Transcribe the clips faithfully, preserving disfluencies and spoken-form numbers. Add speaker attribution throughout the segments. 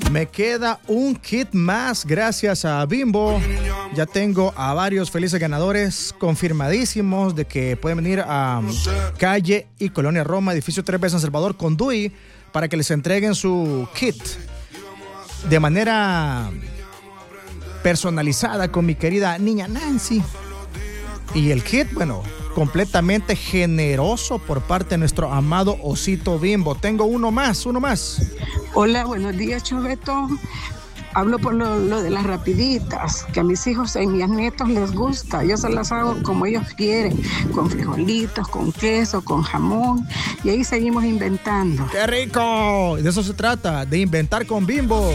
Speaker 1: Me queda un kit más gracias a Bimbo. Ya tengo a varios felices ganadores confirmadísimos de que pueden venir a Calle y Colonia Roma, edificio tres B San Salvador, con Dui, para que les entreguen su kit de manera personalizada con mi querida niña Nancy. Y el kit, bueno, completamente generoso por parte de nuestro amado Osito Bimbo. Tengo uno más, uno más.
Speaker 2: Hola, buenos días, Choveto. Hablo por lo, lo de las rapiditas, que a mis hijos y mis nietos les gusta. Yo se las hago como ellos quieren, con frijolitos, con queso, con jamón. Y ahí seguimos inventando.
Speaker 1: ¡Qué rico! De eso se trata, de inventar con Bimbo.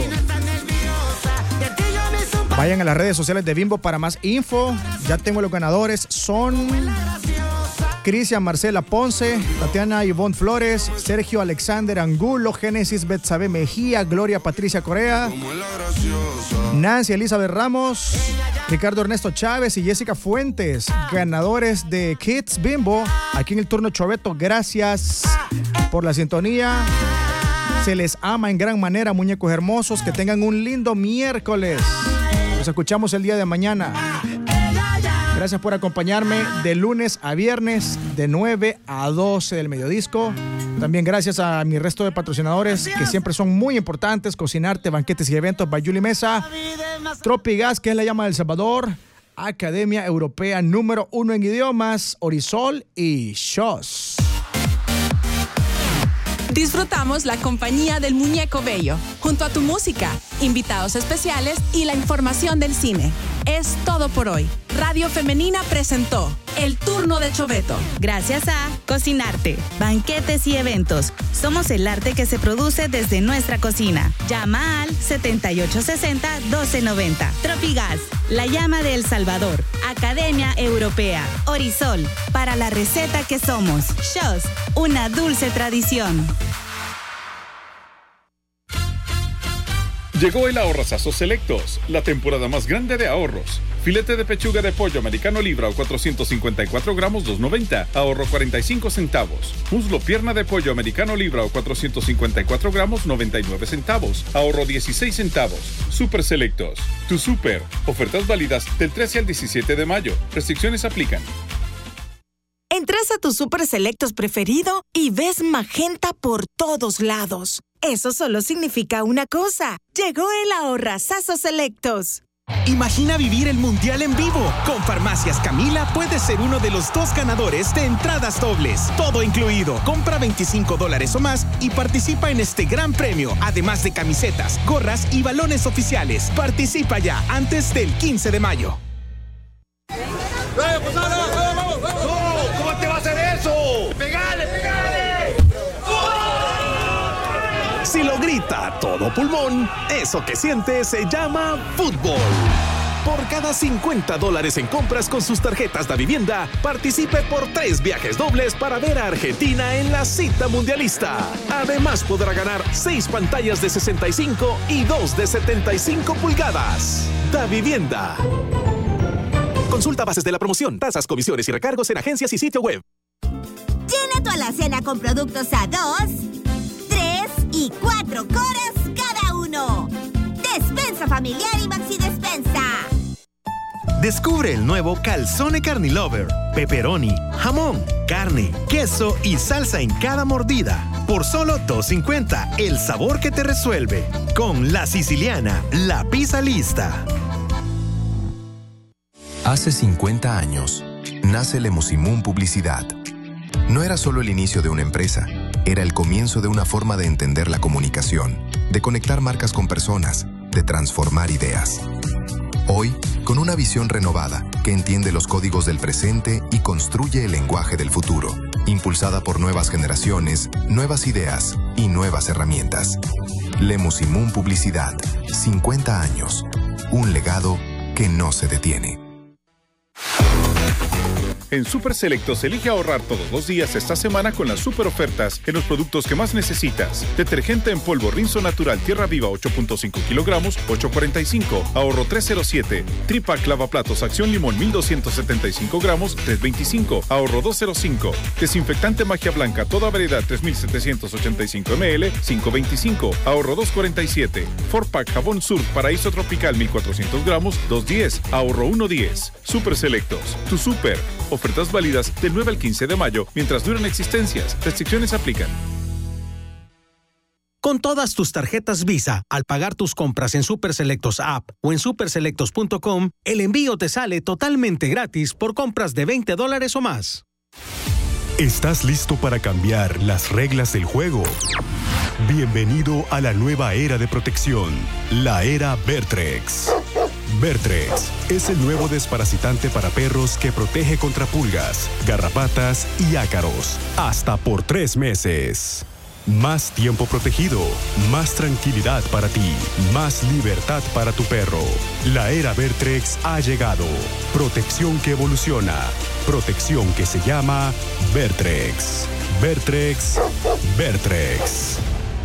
Speaker 1: Vayan a las redes sociales de Bimbo para más info. Ya tengo los ganadores. Son Cristian Marcela Ponce, Tatiana Ivonne Flores, Sergio Alexander Angulo, Génesis Betsabe Mejía, Gloria Patricia Correa, Nancy Elizabeth Ramos, Ricardo Ernesto Chávez y Jessica Fuentes, ganadores de Kids Bimbo. Aquí en el turno Choveto, gracias por la sintonía. Se les ama en gran manera, muñecos hermosos. Que tengan un lindo miércoles. Nos escuchamos el día de mañana. Gracias por acompañarme de lunes a viernes de nueve a doce del Mediodisco. También gracias a mi resto de patrocinadores que siempre son muy importantes. Cocinarte, banquetes y eventos, Bayuli Mesa, Tropigas, que es la llama del Salvador, Academia Europea número uno en idiomas, Orisol y Shows.
Speaker 3: Disfrutamos la compañía del Muñeco Bello, junto a tu música, invitados especiales y la información del cine. Es todo por hoy. Radio Femenina presentó El Turno de Choveto.
Speaker 4: Gracias a Cocinarte, Banquetes y Eventos. Somos el arte que se produce desde nuestra cocina. Llama al setenta y ocho sesenta, doce noventa. Tropigas, la llama de El Salvador. Academia Europea. Orisol, para la receta que somos. Shows, una dulce tradición.
Speaker 5: Llegó el Ahorrazazo Selectos, la temporada más grande de ahorros. Filete de pechuga de pollo americano libra o cuatrocientos cincuenta y cuatro gramos, dos noventa, ahorro cuarenta y cinco centavos. Muslo pierna de pollo americano libra o cuatrocientos cincuenta y cuatro gramos, noventa y nueve centavos, ahorro dieciséis centavos. Super Selectos, tu super. Ofertas válidas del trece al diecisiete de mayo. Restricciones aplican.
Speaker 6: Entras a tu Super Selectos preferido y ves magenta por todos lados. Eso solo significa una cosa. Llegó el Ahorrazazo Selectos.
Speaker 7: Imagina vivir el Mundial en vivo. Con Farmacias Camila puedes ser uno de los dos ganadores de entradas dobles. Todo incluido. Compra veinticinco dólares o más y participa en este gran premio. Además de camisetas, gorras y balones oficiales. Participa ya antes del quince de mayo.
Speaker 8: ¿Cómo te va a hacer eso? ¡Pegale, pegale!
Speaker 7: Si lo grita a todo pulmón, eso que siente se llama fútbol. Por cada cincuenta dólares en compras con sus tarjetas de vivienda, participe por tres viajes dobles para ver a Argentina en la cita mundialista. Además podrá ganar seis pantallas de sesenta y cinco y dos de setenta y cinco pulgadas. Da Vivienda. Consulta bases de la promoción, tasas, comisiones y recargos en agencias y sitio web.
Speaker 9: Llena tu alacena con productos a dos, tres y cuatro coras cada uno. Despensa familiar y Maxi Despensa.
Speaker 10: Descubre el nuevo Calzone Carnilover. Pepperoni, jamón, carne, queso y salsa en cada mordida. Por solo dos cincuenta, el sabor que te resuelve. Con La Siciliana, la pizza lista.
Speaker 11: Hace cincuenta años, nace Lemusimún Publicidad. No era solo el inicio de una empresa, era el comienzo de una forma de entender la comunicación, de conectar marcas con personas, de transformar ideas. Hoy, con una visión renovada que entiende los códigos del presente y construye el lenguaje del futuro, impulsada por nuevas generaciones, nuevas ideas y nuevas herramientas. Lemusimún Publicidad, cincuenta años, un legado que no se detiene.
Speaker 5: En Super Selectos elige ahorrar todos los días esta semana con las super ofertas en los productos que más necesitas. Detergente en polvo Rinzo Natural Tierra Viva ocho punto cinco kilogramos, ocho cuarenta y cinco, ahorro tres cero siete. Tripac Lavaplatos Acción Limón mil doscientos setenta y cinco gramos, tres veinticinco, ahorro dos cero cinco. Desinfectante Magia Blanca toda variedad tres mil setecientos ochenta y cinco mililitros, cinco veinticinco, ahorro dos cuarenta y siete. cuatro pack Jabón Sur Paraíso Tropical mil cuatrocientos gramos, dos diez, ahorro uno diez. Super Selectos, tu super. Ofertas válidas del nueve al quince de mayo mientras duran existencias. Restricciones aplican.
Speaker 12: Con todas tus tarjetas Visa, al pagar tus compras en Super Selectos App o en super selectos punto com, el envío te sale totalmente gratis por compras de veinte dólares o más.
Speaker 13: ¿Estás listo para cambiar las reglas del juego? Bienvenido a la nueva era de protección, la era Vertrex. Vertrex es el nuevo desparasitante para perros que protege contra pulgas, garrapatas y ácaros, hasta por tres meses. Más tiempo protegido, más tranquilidad para ti, más libertad para tu perro. La era Vertrex ha llegado. Protección que evoluciona. Protección que se llama Vertrex. Vertrex, Vertrex.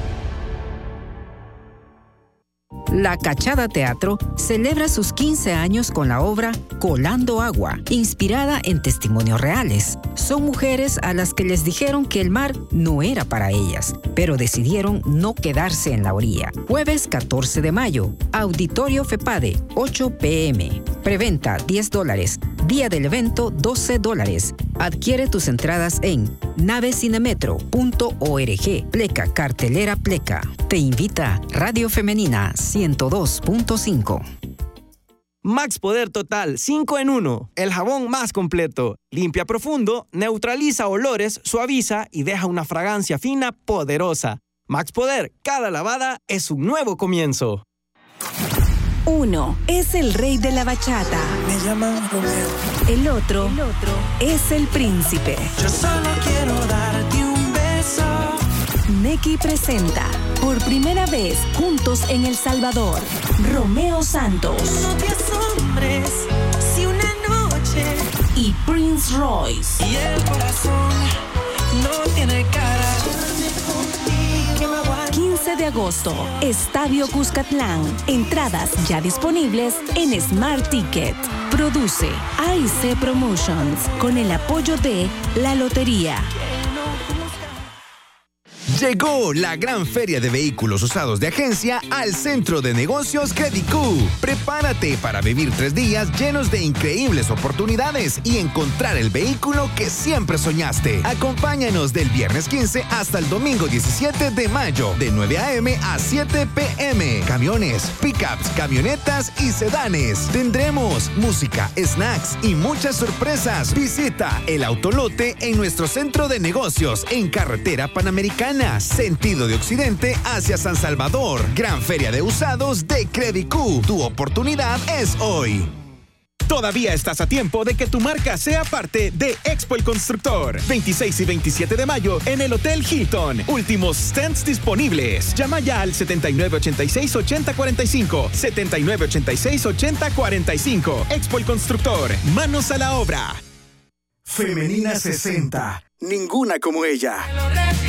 Speaker 14: La Cachada Teatro celebra sus quince años con la obra Colando Agua, inspirada en testimonios reales. Son mujeres a las que les dijeron que el mar no era para ellas, pero decidieron no quedarse en la orilla. Jueves catorce de mayo, Auditorio FEPADE, ocho pe eme. Preventa diez dólares. Día del evento doce dólares. Adquiere tus entradas en navecinemetro punto org. Pleca, cartelera Pleca. Te invita Radio Femenina ciento dos punto cinco.
Speaker 15: Max Poder Total cinco en uno. El jabón más completo. Limpia profundo, neutraliza olores, suaviza y deja una fragancia fina poderosa. Max Poder, cada lavada es un nuevo comienzo.
Speaker 16: Uno es el rey de la bachata.
Speaker 17: Me llaman Romeo.
Speaker 16: El otro, el otro es el príncipe.
Speaker 17: Yo solo quiero darte un beso.
Speaker 16: Nequi presenta por primera vez juntos en El Salvador, Romeo Santos.
Speaker 17: No te asombres si una noche
Speaker 16: y Prince Royce.
Speaker 17: Y el corazón no tiene cara.
Speaker 16: quince de agosto, Estadio Cuscatlán. Entradas ya disponibles en Smart Ticket. Produce A I C Promotions con el apoyo de La Lotería.
Speaker 18: Llegó la gran feria de vehículos usados de agencia al Centro de Negocios Credicú. Prepárate para vivir tres días llenos de increíbles oportunidades y encontrar el vehículo que siempre soñaste. Acompáñanos del viernes quince hasta el domingo diecisiete de mayo, de nueve a eme a siete pe eme. Camiones, pickups, camionetas y sedanes. Tendremos música, snacks y muchas sorpresas. Visita el Autolote en nuestro Centro de Negocios en Carretera Panamericana, sentido de Occidente hacia San Salvador. Gran feria de usados de Credicú. Tu oportunidad es hoy.
Speaker 19: Todavía estás a tiempo de que tu marca sea parte de Expo El Constructor. veintiséis y veintisiete de mayo en el Hotel Hilton. Últimos stands disponibles. Llama ya al setenta y nueve ochenta y seis ochenta cuarenta y cinco. setenta y nueve ochenta y seis ochenta cuarenta y cinco. Expo El Constructor. Manos a la obra.
Speaker 20: Femenina sesenta. Ninguna como ella.